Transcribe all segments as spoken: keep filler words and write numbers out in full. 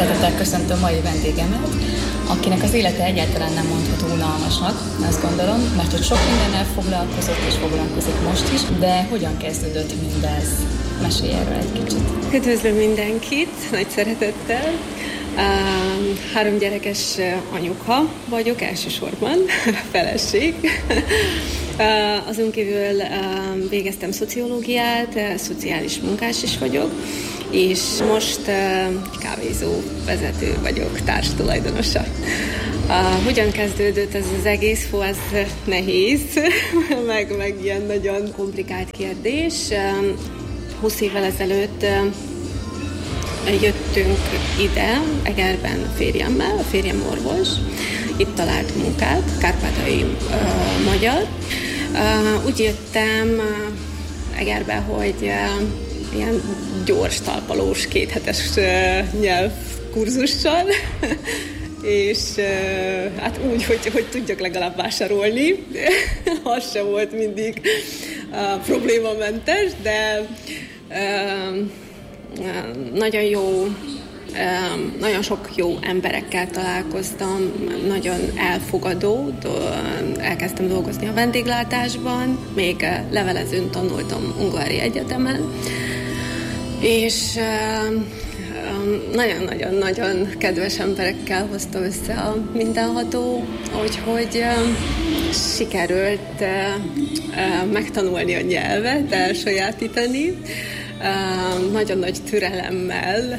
Szeretettel köszöntöm mai vendégemet, akinek az élete egyáltalán nem mondható unalmasnak, azt gondolom, mert hogy sok mindennel foglalkozott és foglalkozik most is, de hogyan kezdődött mindez? Mesélj erről egy kicsit. Üdvözlöm mindenkit, nagy szeretettel. Uh, három gyerekes anyuka vagyok elsősorban, feleség. Uh, azon kívül uh, végeztem szociológiát, uh, szociális munkás is vagyok, és most uh, kávézó vezető vagyok, társtulajdonosa. Uh, hogyan kezdődött ez az egész? Hú, ez nehéz, meg, meg ilyen nagyon komplikált kérdés. Uh, húsz évvel ezelőtt uh, jöttünk ide, Egerben férjemmel, a férjem orvos, itt talált munkát, kárpátaljai uh, magyar. Uh, úgy jöttem uh, Egerbe, hogy uh, ilyen gyors, talpalós, kéthetes uh, nyelvkurzussal, és uh, hát úgy, hogy, hogy tudjak legalább vásárolni. Az sem volt mindig uh, problémamentes, de uh, uh, nagyon jó, uh, nagyon sok jó emberekkel találkoztam, nagyon elfogadó, elkezdtem dolgozni a vendéglátásban, még levelezőn tanultam Ungvári Egyetemen, és uh, nagyon-nagyon-nagyon kedves emberekkel hozta össze a mindenható, úgyhogy uh, sikerült uh, uh, megtanulni a nyelvet, elsajátítani, uh, nagyon nagy türelemmel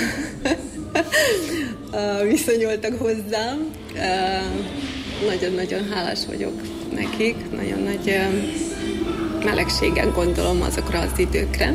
uh, viszonyultak hozzám. Uh, nagyon-nagyon hálás vagyok nekik, nagyon nagy uh, melegségen gondolom azokra az időkre.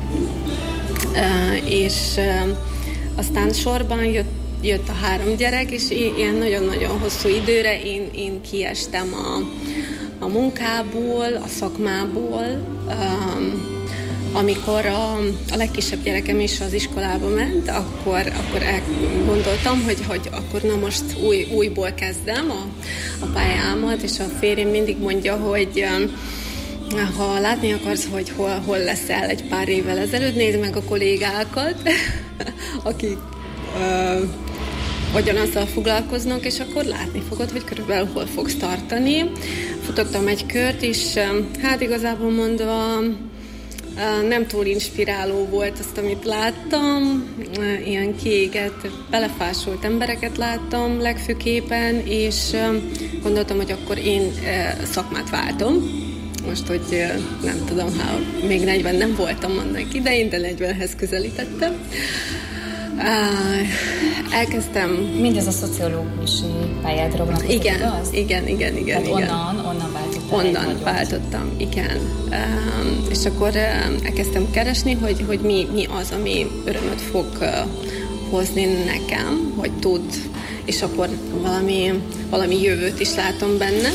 Uh, és uh, aztán sorban jött, jött a három gyerek, és ilyen nagyon-nagyon hosszú időre én, én kiestem a, a munkából, a szakmából, um, amikor a, a legkisebb gyerekem is az iskolába ment, akkor, akkor gondoltam, hogy, hogy akkor na most új, újból kezdem a, a pályámat, és a férjem mindig mondja, hogy um, ha látni akarsz, hogy hol, hol leszel egy pár évvel ezelőtt, nézd meg a kollégákat, akik uh, ugyanazzal foglalkoznak, és akkor látni fogod, hogy körülbelül hol fogsz tartani. Futottam egy kört, és hát igazából mondva uh, nem túl inspiráló volt azt, amit láttam. Uh, ilyen kiégett, belefásolt embereket láttam legfőképpen, és uh, gondoltam, hogy akkor én uh, szakmát váltom. Most, hogy nem tudom, ha még negyven nem voltam annak idején, de negyvenhez közelítettem. Elkezdtem... Mindez a szociológusi pályádra vonatkozott, igen, igaz? Igen, igen, igen. Tehát igen. onnan, onnan váltottam. Onnan váltottam, igen. És akkor elkezdtem keresni, hogy, hogy mi, mi az, ami örömöt fog hozni nekem, hogy tud, és akkor valami, valami jövőt is látom benne.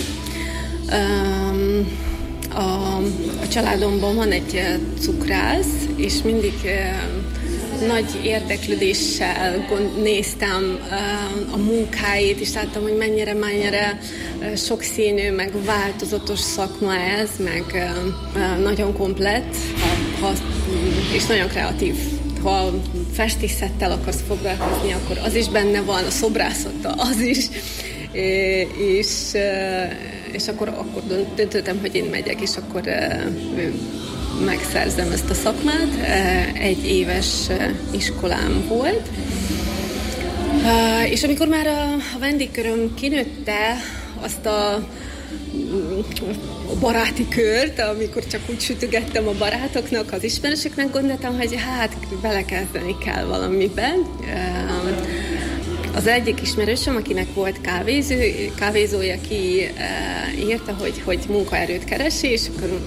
A, a családomban van egy cukrász, és mindig uh, nagy érdeklődéssel gond, néztem uh, a munkáit, és láttam, hogy mennyire, mennyire uh, sokszínű, meg változatos szakma ez, meg uh, uh, nagyon komplett, ha, ha, és nagyon kreatív. Ha festészettel akarsz foglalkozni, akkor az is benne van, a szobrászattal az is, és, és akkor, akkor döntöttem, hogy én megyek, és akkor megszerzem ezt a szakmát. Egy éves iskolám volt, és amikor már a vendégköröm kinőtte azt a, a baráti kört, amikor csak úgy sütögettem a barátoknak, az ismerősöknek, gondoltam, hogy hát belekezdeni kell valamiben. Az egyik ismerősöm, akinek volt kávézó, kávézója, ki uh, írta, hogy, hogy munkaerőt keresi, és akkor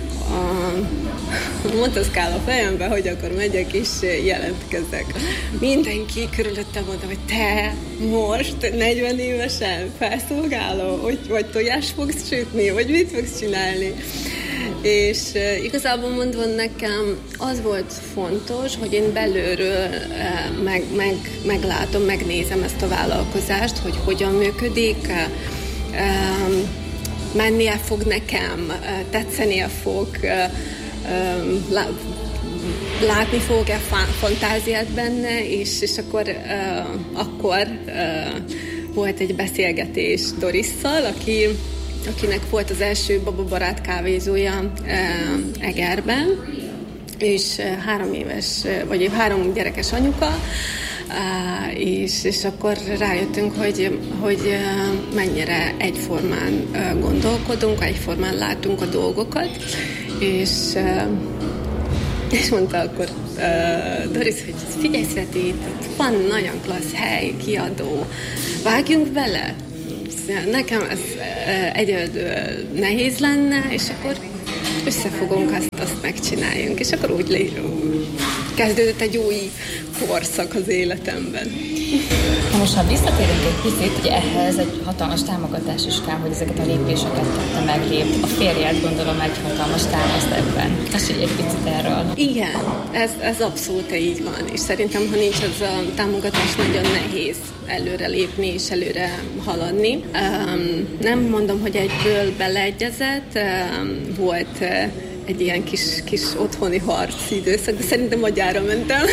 uh, motoszkál a fejembe, hogy akkor megyek és jelentkezek. Mindenki körülöttem mondta, hogy te most negyven évesen felszolgáló, hogy vagy tojás fogsz sütni, vagy mit fogsz csinálni. És uh, igazából mondva nekem az volt fontos, hogy én belülről uh, meg, meg, meglátom, megnézem ezt a vállalkozást, hogy hogyan működik, uh, um, mennie fog nekem, uh, tetszenie fog, uh, um, lá- látni fogok-e fantáziát benne, és, és akkor, uh, akkor uh, volt egy beszélgetés Dorisszal, aki, akinek volt az első bababarát kávézója uh, Egerben, és uh, három éves, vagy három gyerekes anyuka, Uh, és, és akkor rájöttünk, hogy, hogy uh, mennyire egyformán uh, gondolkodunk, egyformán látunk a dolgokat, és, uh, és mondta akkor uh, Doris, hogy figyelj Sveti, itt van nagyon klassz hely, kiadó, vágjunk bele. Nekem ez uh, egyedül nehéz lenne, és akkor összefogunk, azt, azt megcsináljunk, és akkor úgy lé... kezdődött egy új korszak az életemben. Na most, ha visszatérünk egy picit, hogy ehhez egy hatalmas támogatás is kell, hogy ezeket a lépéseket tette meglép. A férjed, gondolom, egy hatalmas támaszt ebben. Mesélj egy picit erről. Igen, ez, ez abszolút így van, és szerintem, ha nincs ez a támogatás, nagyon nehéz előre lépni és előre haladni. Um, nem mondom, hogy egyből beleegyezett, um, volt uh, egy ilyen kis, kis otthoni harc időszak, de szerintem agyára mentem.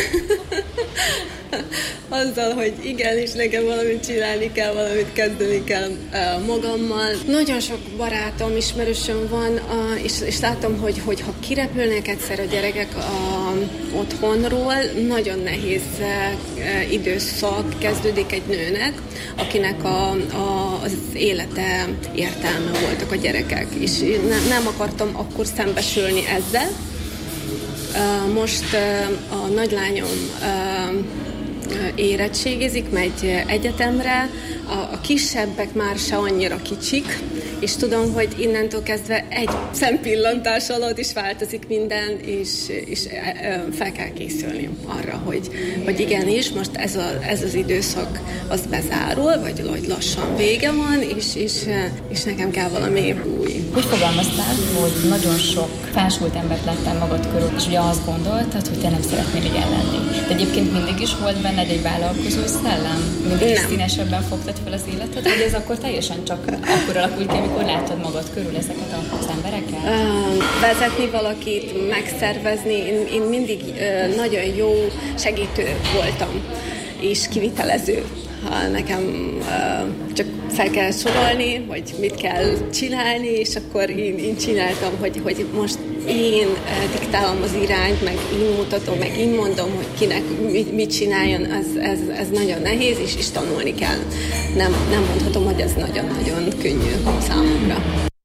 Azzal, hogy igenis nekem valamit csinálni kell, valamit kezdeni kell uh, magammal. Nagyon sok barátom, ismerősöm van, uh, és, és látom, hogy, hogy ha kirepülnek egyszer a gyerekek uh, otthonról, nagyon nehéz uh, időszak kezdődik egy nőnek, akinek a, a, az élete értelme voltak a gyerekek. És ne, nem akartam akkor szembesülni ezzel. Uh, most uh, a nagylányom uh, érettségizik, megy egyetemre, a, a kisebbek már se annyira kicsik, és tudom, hogy innentől kezdve egy szempillantás alatt is változik minden, és, és fel kell készülni arra, hogy, hogy igenis, most ez, a, ez az időszak az bezárul, vagy, vagy lassan vége van, és, és, és nekem kell valami új. Úgy fogalmaztál, hogy nagyon sok felsült embert láttál magad körül, és ugye azt gondoltad, hogy te nem szeretnél ilyen lenni. De egyébként mindig is volt benned egy vállalkozó szellem? Mindig is színesebben fogtad fel az életet, vagy ez akkor teljesen csak akkor alakult ki, amikor láttad magad körül ezeket az emberekkel? Uh, vezetni valakit, megszervezni, én, én mindig uh, nagyon jó segítő voltam, és kivitelező. Ha nekem uh, csak fel kell sorolni, hogy mit kell csinálni, és akkor én, én csináltam, hogy, hogy most én uh, diktálom az irányt, meg én mutatom, meg én mondom, hogy kinek mit, mit csináljon, ez, ez, ez nagyon nehéz, és, és tanulni kell. Nem, nem mondhatom, hogy ez nagyon-nagyon könnyű számomra.